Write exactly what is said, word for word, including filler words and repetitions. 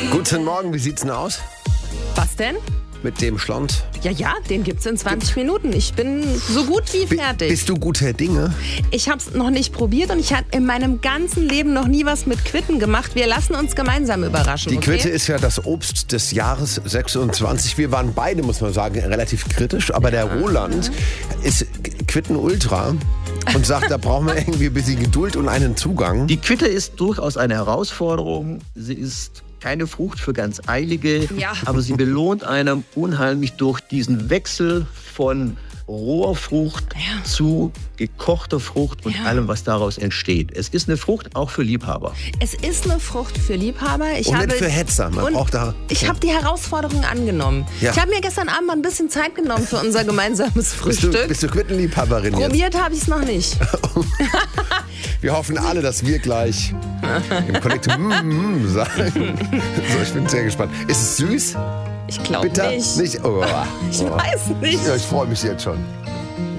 Guten Morgen, wie sieht's denn aus Was denn? mit dem Schlond? Ja, ja, den gibt's in zwanzig Minuten. Ich bin so gut wie Bi- fertig. Bist du guter Dinge? Ich habe es noch nicht probiert und ich habe in meinem ganzen Leben noch nie was mit Quitten gemacht. Wir lassen uns gemeinsam überraschen. Die okay? Quitte ist ja das Obst des Jahres sechsundzwanzig. Wir waren beide, muss man sagen, relativ kritisch. Aber der Roland ist Quitten-Ultra und sagt, da brauchen wir irgendwie ein bisschen Geduld und einen Zugang. Die Quitte ist durchaus eine Herausforderung. Sie ist keine Frucht für ganz Eilige, Ja. aber sie belohnt einem unheimlich durch diesen Wechsel von roher Frucht Ja. zu gekochter Frucht und Ja. allem, was daraus entsteht. Es ist eine Frucht auch für Liebhaber. Es ist eine Frucht für Liebhaber. Ich Und habe, nicht für Hetzer. Man und braucht da. ich habe die Herausforderung angenommen. Ja. Ich habe mir gestern Abend mal ein bisschen Zeit genommen für unser gemeinsames Bist du, Frühstück. bist du Quittenliebhaberin jetzt? Probiert habe ich es noch nicht. Wir hoffen alle, dass wir gleich im Kollektiv mm, mm, sagen. So, ich bin sehr gespannt. Ist es süß? Ich glaube Bitter? nicht. Nicht? Oh, Ich oh. weiß nicht. Ja, ich freue mich jetzt schon.